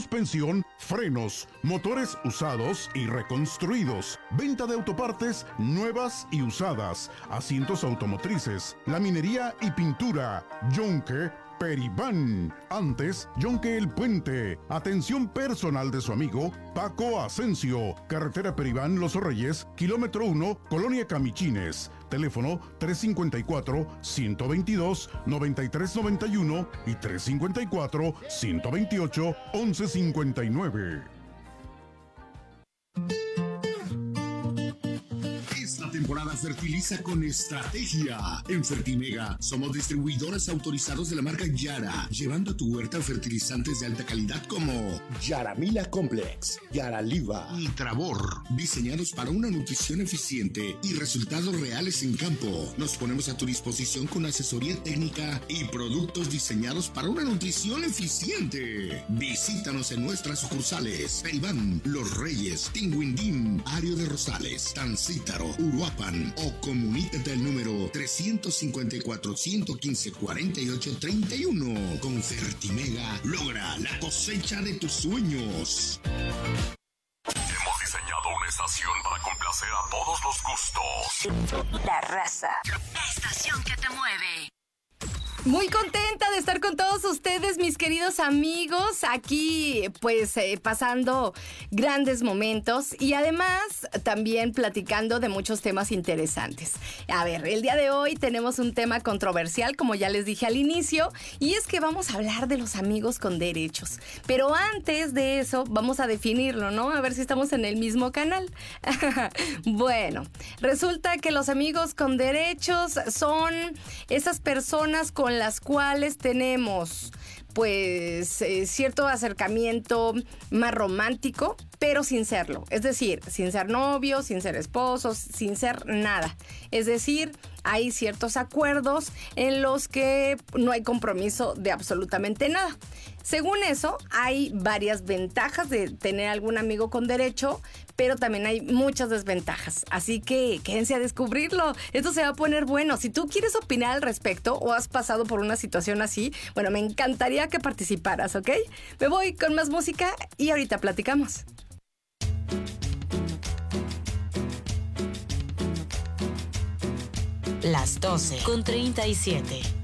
suspensión, frenos, motores usados y reconstruidos, venta de autopartes nuevas y usadas, asientos automotrices, laminería y pintura, yunque, Peribán, antes Yonque El Puente. Atención personal de su amigo Paco Asensio. Carretera Peribán Los Reyes, kilómetro 1, Colonia Camichines. Teléfono 354-122-9391 y 354-128-1159. Esta temporada fertiliza con estrategia. En Fertimega somos distribuidores autorizados de la marca Yara, llevando a tu huerta fertilizantes de alta calidad como Yaramila Complex, Yaraliva y Travor, diseñados para una nutrición eficiente y resultados reales en campo. Nos ponemos a tu disposición con asesoría técnica y productos diseñados para una nutrición eficiente. Visítanos en nuestras sucursales: Peribán, Los Reyes, Tinguindín, Ario de Rosales, Tancítaro, Uruapan, o comunícate al número 354-115-4831. Con Fertimega, logra la cosecha de tus sueños. Hemos diseñado una estación para complacer a todos los gustos. La Raza. La estación que te mueve. Muy contenta de estar con todos ustedes, mis queridos amigos, aquí pues pasando grandes momentos y además también platicando de muchos temas interesantes. A ver, el día de hoy tenemos un tema controversial, como ya les dije al inicio, y es que vamos a hablar de los amigos con derechos. Pero antes de eso, vamos a definirlo, ¿no? A ver si estamos en el mismo canal. Bueno, resulta que los amigos con derechos son esas personas con las cuales tenemos pues cierto acercamiento más romántico, pero sin serlo. Es decir, sin ser novios, sin ser esposos, sin ser nada. Es decir, hay ciertos acuerdos en los que no hay compromiso de absolutamente nada. Según eso, hay varias ventajas de tener algún amigo con derecho, pero también hay muchas desventajas. Así que quédense a descubrirlo. Esto se va a poner bueno. Si tú quieres opinar al respecto o has pasado por una situación así, bueno, me encantaría que participaras, ¿ok? Me voy con más música y ahorita platicamos. Las 12:37.